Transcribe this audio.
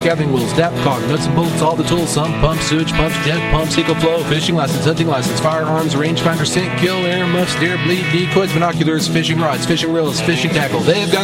gathering wheels, dap cog, nuts and bolts, all the tools, sump pumps, sewage pumps, jet pumps, EcoFlow, fishing license, hunting license, firearms, rangefinder, scent kill, air muffs, deer bleed, decoys, binoculars, fishing rods, fishing reels, fishing tackle. They've got